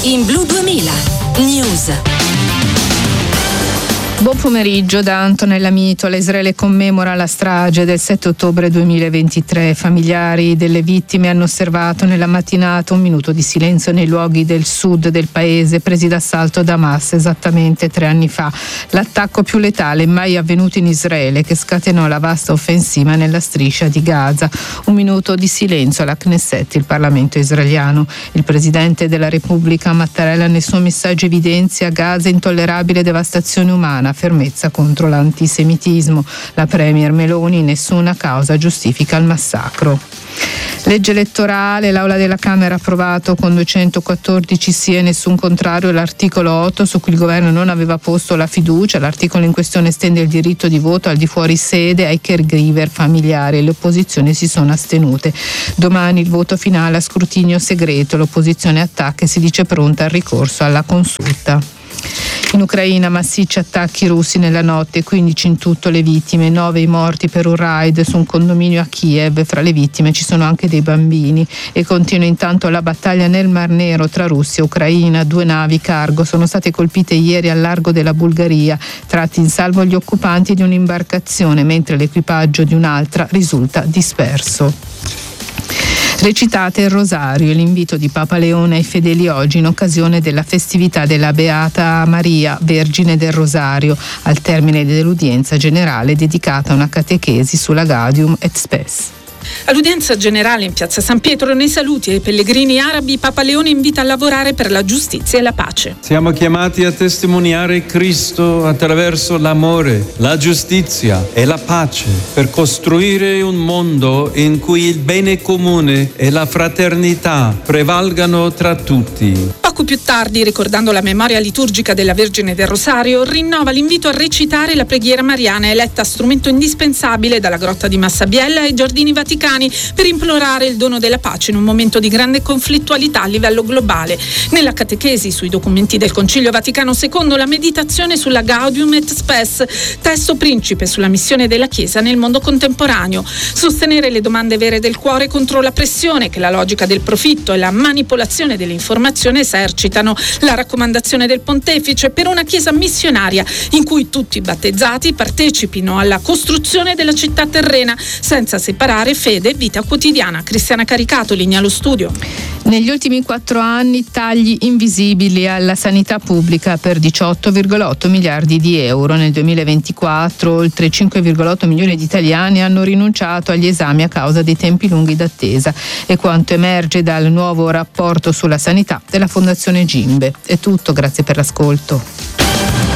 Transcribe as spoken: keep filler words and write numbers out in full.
in Blu duemila News. Buon pomeriggio da Antonella Mitola. Israele commemora la strage del sette ottobre duemilaventitré. Familiari delle vittime hanno osservato nella mattinata un minuto di silenzio nei luoghi del sud del paese presi d'assalto da Hamas esattamente tre anni fa. L'attacco più letale mai avvenuto in Israele, che scatenò la vasta offensiva nella striscia di Gaza. Un minuto di silenzio alla Knesset, il Parlamento israeliano. Il presidente della Repubblica Mattarella nel suo messaggio evidenzia: Gaza intollerabile devastazione umana, fermezza contro l'antisemitismo. La premier Meloni: nessuna causa giustifica il massacro. Legge elettorale, l'Aula della Camera ha approvato con duecentoquattordici sì e nessun contrario l'articolo otto su cui il governo non aveva posto la fiducia. L'articolo in questione estende il diritto di voto al di fuori sede ai caregiver familiari. Le opposizioni si sono astenute. Domani il voto finale a scrutinio segreto. L'opposizione attacca e si dice pronta al ricorso alla consulta. In Ucraina massicci attacchi russi nella notte, quindici in tutto le vittime, nove i morti per un raid su un condominio a Kiev. Fra le vittime ci sono anche dei bambini. E continua intanto la battaglia nel Mar Nero tra Russia e Ucraina. Due navi cargo sono state colpite ieri al largo della Bulgaria, tratti in salvo gli occupanti di un'imbarcazione, mentre l'equipaggio di un'altra risulta disperso. Recitate il rosario e l'invito di Papa Leone ai fedeli oggi in occasione della festività della Beata Maria, Vergine del Rosario, al termine dell'udienza generale dedicata a una catechesi sulla Gaudium et Spes. All'udienza generale in piazza San Pietro, nei saluti ai pellegrini arabi, Papa Leone invita a lavorare per la giustizia e la pace. Siamo chiamati a testimoniare Cristo attraverso l'amore, la giustizia e la pace, per costruire un mondo in cui il bene comune e la fraternità prevalgano tra tutti. Poco più tardi, ricordando la memoria liturgica della Vergine del Rosario, rinnova l'invito a recitare la preghiera mariana, eletta strumento indispensabile dalla grotta di Massabiella ai giardini vaticani, per implorare il dono della pace in un momento di grande conflittualità a livello globale. Nella catechesi sui documenti del Concilio Vaticano secondo, la meditazione sulla Gaudium et Spes, testo principe sulla missione della Chiesa nel mondo contemporaneo. Sostenere le domande vere del cuore contro la pressione che la logica del profitto e la manipolazione dell'informazione esercitano. La raccomandazione del Pontefice per una Chiesa missionaria in cui tutti i battezzati partecipino alla costruzione della città terrena senza separare fede e vita quotidiana. Cristiana Caricato, linea allo studio. Negli ultimi quattro anni tagli invisibili alla sanità pubblica per diciotto virgola otto miliardi di euro. Nel duemilaventiquattro oltre cinque virgola otto milioni di italiani hanno rinunciato agli esami a causa dei tempi lunghi d'attesa. E quanto emerge dal nuovo rapporto sulla sanità della Fondazione Gimbe. È tutto, grazie per l'ascolto.